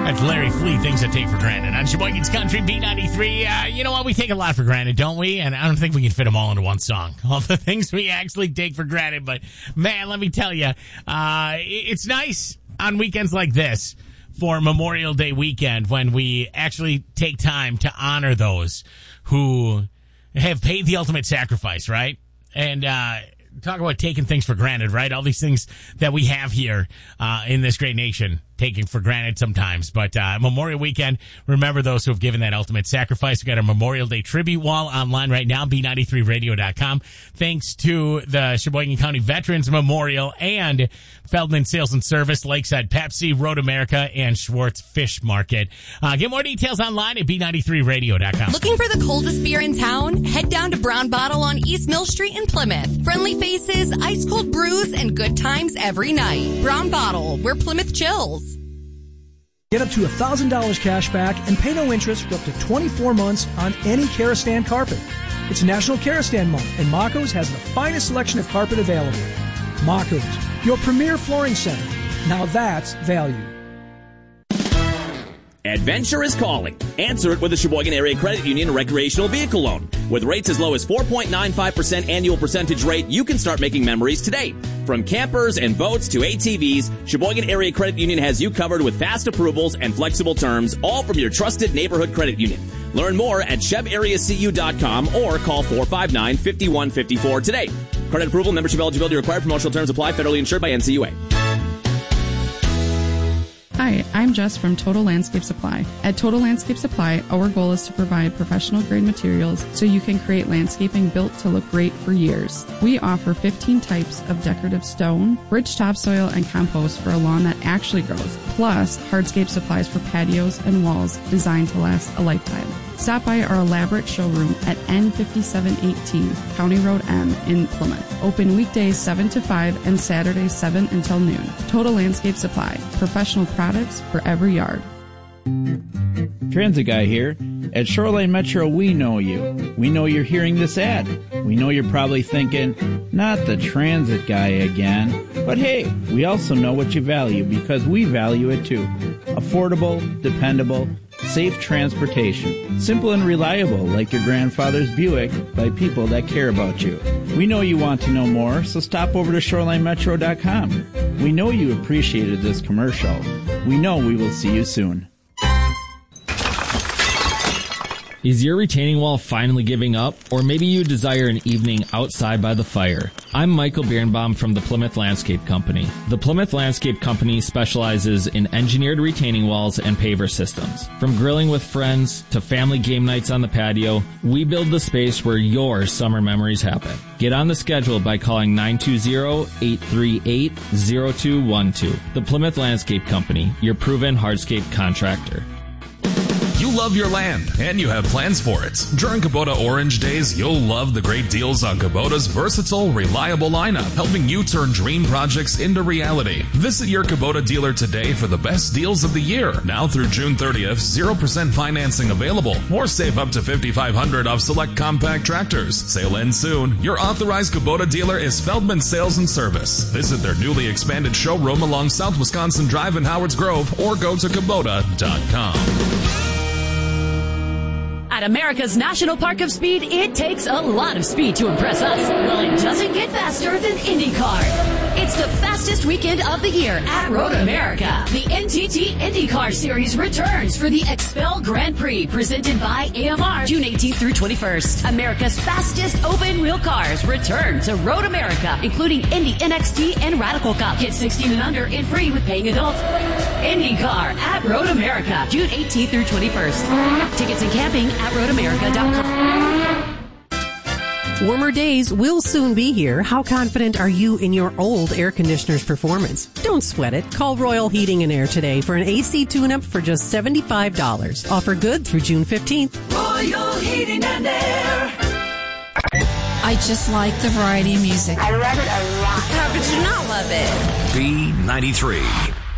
That's Larry Fleet, Things I Take for Granted. On Sheboygan's Country B93, you know what? We take a lot for granted, don't we? And I don't think we can fit them all into one song. All the things we actually take for granted. But, man, let me tell you, it's nice on weekends like this for Memorial Day weekend when we actually take time to honor those who have paid the ultimate sacrifice, right? And talk about taking things for granted, right? All these things that we have here in this great nation, taking for granted sometimes. But Memorial Weekend, remember those who have given that ultimate sacrifice. We've got our Memorial Day tribute wall online right now, B93radio.com. Thanks to the Sheboygan County Veterans Memorial and Feldman Sales and Service, Lakeside Pepsi, Road America, and Schwartz Fish Market. Get more details online at B93radio.com. Looking for the coldest beer in town? Head down to Brown Bottle on East Mill Street in Plymouth. Friendly faces, ice cold brews, and good times every night. Brown Bottle, where Plymouth chills. Get up to $1,000 cash back and pay no interest for up to 24 months on any Karastan carpet. It's National Karastan Month, and Mako's has the finest selection of carpet available. Mako's, your premier flooring center. Now that's value. Adventure is calling. Answer it with the Sheboygan Area Credit Union recreational vehicle loan. With rates as low as 4.95% annual percentage rate, you can start making memories today. From campers and boats to ATVs, Sheboygan Area Credit Union has you covered with fast approvals and flexible terms, all from your trusted neighborhood credit union. Learn more at chevareacu.com or call 459-5154 today. Credit approval, membership eligibility required. Promotional terms apply. Federally insured by NCUA. Hi, I'm Jess from Total Landscape Supply. At Total Landscape Supply, our goal is to provide professional grade materials so you can create landscaping built to look great for years. We offer 15 types of decorative stone, rich topsoil, and compost for a lawn that actually grows, plus hardscape supplies for patios and walls designed to last a lifetime. Stop by our elaborate showroom at N5718 County Road M in Plymouth. Open weekdays 7 to 5 and Saturdays 7 until noon. Total Landscape Supply. Professional products for every yard. Transit Guy here. At Shoreline Metro, we know you. We know you're hearing this ad. We know you're probably thinking, not the Transit Guy again. But hey, we also know what you value because we value it too. Affordable, dependable, safe transportation. Simple and reliable like your grandfather's Buick by people that care about you. We know you want to know more, so stop over to ShorelineMetro.com. We know you appreciated this commercial. We know we will see you soon. Is your retaining wall finally giving up? Or maybe you desire an evening outside by the fire? I'm Michael Birnbaum from the Plymouth Landscape Company. The Plymouth Landscape Company specializes in engineered retaining walls and paver systems. From grilling with friends to family game nights on the patio, we build the space where your summer memories happen. Get on the schedule by calling 920-838-0212. The Plymouth Landscape Company, your proven hardscape contractor. You love your land, and you have plans for it. During Kubota Orange Days, you'll love the great deals on Kubota's versatile, reliable lineup, helping you turn dream projects into reality. Visit your Kubota dealer today for the best deals of the year. Now through June 30th, 0% financing available, or save up to $5,500 off select compact tractors. Sale ends soon. Your authorized Kubota dealer is Feldman Sales and Service. Visit their newly expanded showroom along South Wisconsin Drive in Howards Grove, or go to Kubota.com. At America's National Park of Speed, it takes a lot of speed to impress us. Well, it doesn't get faster than IndyCar. It's the fastest weekend of the year at Road America. The NTT IndyCar Series returns for the Expel Grand Prix, presented by AMR, June 18th through 21st. America's fastest open-wheel cars return to Road America, including Indy NXT and Radical Cup. Get 16 and under and free with paying adults. IndyCar at Road America, June 18th through 21st. Tickets and camping at roadamerica.com. Warmer days will soon be here. How confident are you in your old air conditioner's performance? Don't sweat it. Call Royal Heating and Air today for an AC tune-up for just $75. Offer good through June 15th. Royal Heating and Air. I just like the variety of music. I love it a lot. How could you not love it? B93.